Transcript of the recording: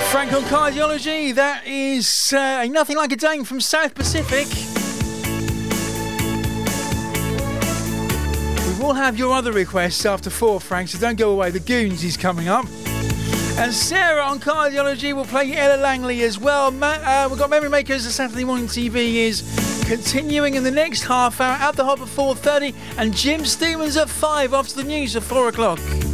Frank on Cardiology. That is Nothing Like a Dame from South Pacific. We will have your other requests after 4, Frank, so don't go away. The Goons is coming up. And Sarah on Cardiology will play Ella Langley as well. We've got Memory Makers. The Saturday Morning TV is continuing in the next half hour. At the Hop at 4:30 and Jim Stevens at 5 after the news at 4 o'clock.